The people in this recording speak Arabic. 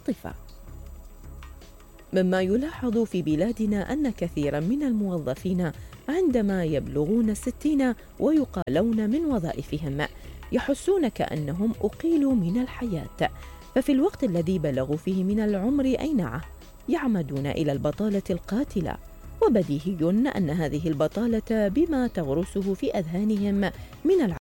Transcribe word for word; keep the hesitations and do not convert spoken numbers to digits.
العاطفة. مما يلاحظ في بلادنا أن كثيرا من الموظفين عندما يبلغون الستين ويقالون من وظائفهم يحسون كأنهم أقيلوا من الحياة، ففي الوقت الذي بلغوا فيه من العمر أينعة يعمدون إلى البطالة القاتلة. وبديهي أن هذه البطالة بما تغرسه في أذهانهم من